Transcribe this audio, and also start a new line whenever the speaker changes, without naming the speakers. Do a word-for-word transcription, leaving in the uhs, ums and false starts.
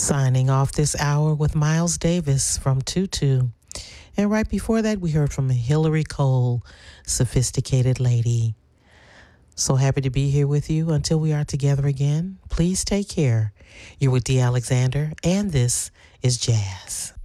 Signing off this hour with Miles Davis from Tutu. And right before that, we heard from Hillary Cole, Sophisticated Lady. So happy to be here with you. Until we are together again, please take care. You're with D. Alexander, and this is Jazz.